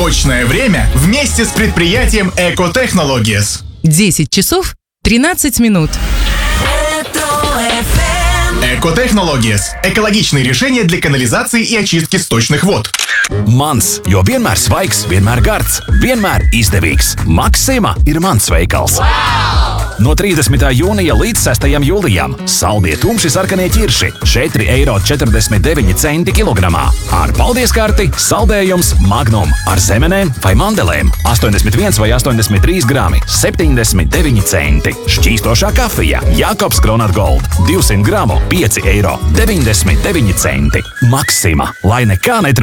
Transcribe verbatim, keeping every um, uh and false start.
Точное время вместе с предприятием Экотехнологиес. десять часов тринадцать минут. Экотехнологиес – экологичные решения для канализации и очистки сточных вод. Mans, jo vienmēr svaigs, vienmēr gards, vienmēr izdevīgs. Maksima ir mans veikals. Wow! No trīsdesmitā jūnija līdz sestajam jūlijam saldie tumši sarkanie ķirši četri eiro četrdesmit deviņi centi kilogramā. Ar paldies karti saldējums Magnum ar zemenēm vai mandelēm astoņdesmit viens vai astoņdesmit trīs grami septiņdesmit deviņi centi. Šķīstošā kafija Jakobs Kronat Gold divsimt gramu pieci eiro deviņdesmit deviņi centi. Maksima, lai nekā netrūkst.